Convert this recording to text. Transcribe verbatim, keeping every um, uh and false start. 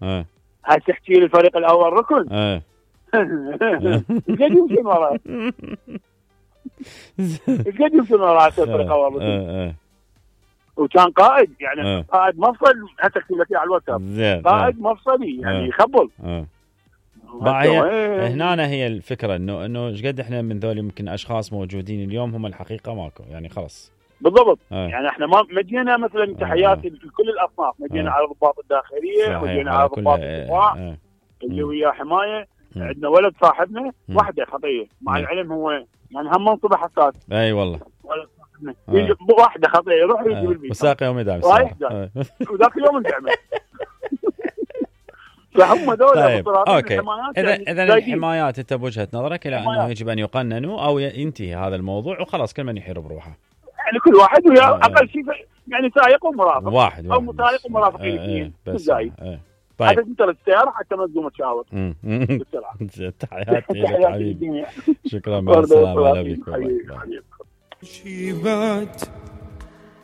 اه هاي تحكي لي الفريق الاول ركن. اه قد يمكن وراه قد يمكن وراه الفريق الاول ركن. اه اه وكان قائد يعني اه قائد مفصل. هسه اكتب لك على الواتساب زين. قائد مفصلي يعني آه. يخبل. اه بقى هي هنا هي الفكره انه انه ايش قد احنا من ذول يمكن اشخاص موجودين اليوم هم الحقيقه ماكو يعني خلاص بالضبط. آه. يعني احنا ما مدينا مثلا تحياتي آه. لكل الاصناف. مدينا آه. على الضباط الداخليه، مدينا على ضباط الدفاع آه. اللي وياه حمايه. عندنا ولد صاحبنا وحده خطيه مع آه. العلم هو يعني هم منصبه حساس. اي والله ولد صاحبنا آه. واحده خطيه يروح يجيب آه. البيت وساق يوم يدعم رايح جاي وذاك اليوم اندعمه. فهم ذول طيب اوكي. اذا يعني اذا الحمايات انت بوجهه نظرك الى انه يجب ان يقننوا او ينتهي هذا الموضوع وخلاص كل من يحير بروحه. يعني كل واحد ويا آه. اقل شيء يعني سائق ومرافق واحد او مسائق ومرافقين اثنين بس زايد. طيب حتى انت السياره حتى مزوم تشاور بسرعه. تحياتي لك حبيبي. شكرا مع السلامه.